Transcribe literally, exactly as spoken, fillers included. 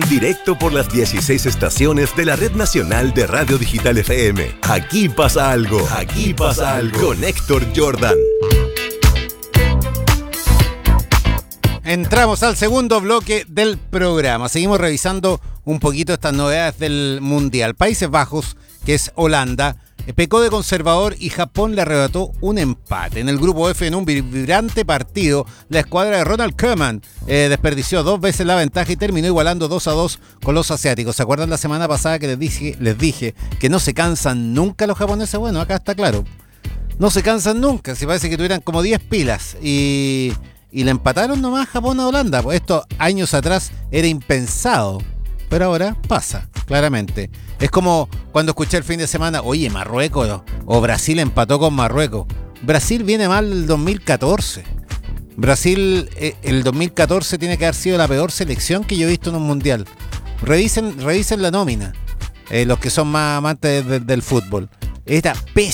directo por las dieciséis estaciones de la Red Nacional de Radio Digital F M. Aquí pasa algo, aquí pasa algo. Con Héctor Jordan. Entramos al segundo bloque del programa. Seguimos revisando un poquito estas novedades del Mundial. Países Bajos, que es Holanda, pecó de conservador y Japón le arrebató un empate. En el grupo F, en un vibrante partido, la escuadra de Ronald Koeman eh, desperdició dos veces la ventaja y terminó igualando dos a dos con los asiáticos. ¿Se acuerdan la semana pasada que les dije, les dije que no se cansan nunca los japoneses? Bueno, acá está claro. No se cansan nunca. Si parece que tuvieran como diez pilas y... Y le empataron nomás Japón a Holanda. Pues esto años atrás era impensado. Pero ahora pasa, claramente. Es como cuando escuché el fin de semana, oye, Marruecos o, o Brasil empató con Marruecos. Brasil viene mal el dos mil catorce. Brasil, eh, el dos mil catorce tiene que haber sido la peor selección que yo he visto en un mundial. Revisen, revisen la nómina. Eh, los que son más amantes de, de, del fútbol. Era pésimo.